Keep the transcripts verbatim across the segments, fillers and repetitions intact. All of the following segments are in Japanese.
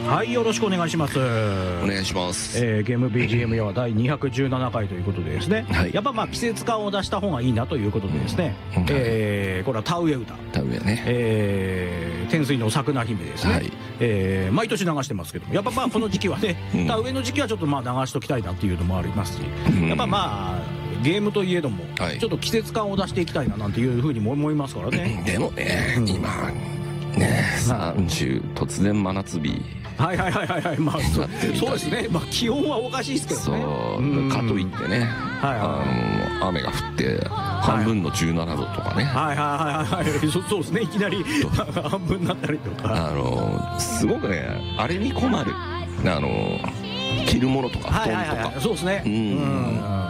はい、よろしくお願いします。 お願いします。 えー、ゲーム ビージーエム はだいにひゃくじゅうななかいということでですね、はい、やっぱまあ季節感を出した方がいいなということでですね、うん、えー、これは田植え歌、 田植えね、 えー、天水の桜姫ですね、はい、えー、毎年流してますけども、やっぱまあこの時期はね、うん、田植えの時期はちょっとまあ流しときたいなっていうのもありますし、うん、やっぱまあゲームといえども、はい、ちょっと季節感を出していきたいななんていうふうにも思いますからね。 でもね、うん、今ねさんじゅう突然真夏日、 はいはいはいはいはい、まあそうですね、まあ気温はおかしいですけどね。 そう、うん、かといってね、はいはい、あの雨が降って半分のじゅうななどとかね、 はいはいはいはい、そそうですね、いきなり半分になったりとか、 あのすごくね、あれに困る、あの着るものとか布団とか、 そうですね、うん、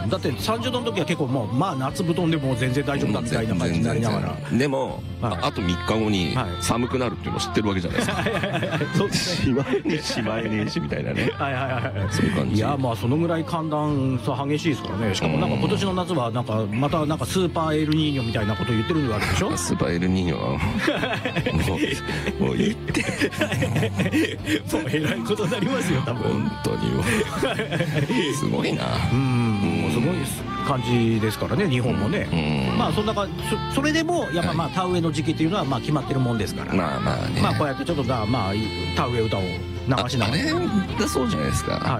だってさんじゅうどの時は結構もうまあ夏布団でも全然大丈夫だみたいな感じになりながら、 でもあとみっかごに寒くなるっていうのを知ってるわけじゃないですか。しまえねえしまえねえしみたいなね、はいはいはい、そういう感じ。 いやまあそのぐらい寒暖差激しいですからね。しかもなんか今年の夏はなんかまたなんかスーパーエルニーニョみたいなこと言ってるわけでしょ。 スーパーエルニーニョはもうもう言ってもうえらいことになりますよ多分。 本当にすごいな。 うん、もうすごい感じですからね、日本もね。まあそんなか そ, それでもやっぱまあ田植えの時期っていうのはまあ決まってるもんですから、まあまあね、まあこうやってちょっとまあ田植え歌を流しながら、あれだそうじゃないですか。はい、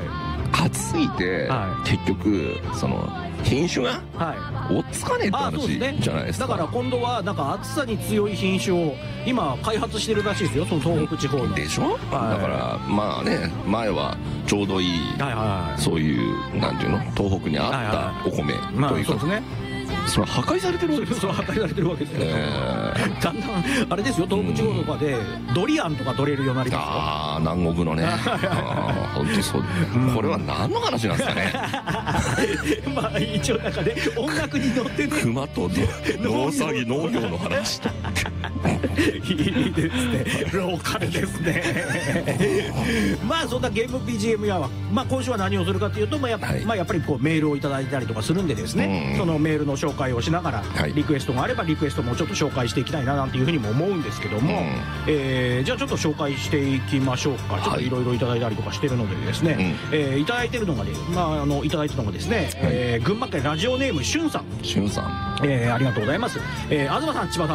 暑すぎて、はい、結局その品種が追っつかねえって話じゃないですか。 だから今度はなんか暑さに強い品種を今開発してるらしいですよ、その東北地方の。 でしょ、はい、だからまあね、前はちょうどいい、はいはい、そういうなんていうの、東北に合ったお米というか、まあ、そうですね、それは破壊されてるわけです。 それは破壊されてるわけですよ、えー、だんだんあれですよ、東北地方とかでドリアンとか取れるようになりますよ。 ああ、南国のね、本当そう、うん、これは何の話なんですかね。 まあ一応なんかね、音楽に乗ってね、 熊と農作業、農業の話いいですね、ローカルですね。まあそんなゲーム ビージーエム やは、まあ今週は何をするかというと、まあやっぱ、はい、まあやっぱりこうメールをいただいたりとかするんでですね、うん、そのメールの紹介をしながら、はい、リクエストがあればリクエストもちょっと紹介していきたいななんていうふうにも思うんですけども、うん、えー、じゃあちょっと紹介していきましょうか。ちょっといろいろいただいたりとかしてるのでですね、はい、えー、いただいてるのがね、まああのいただいてるのがですね、はい、えー、群馬県ラジオネームしゅんさん、 しゅんさん、 えー、ありがとうございます。えー、東さん、千葉さ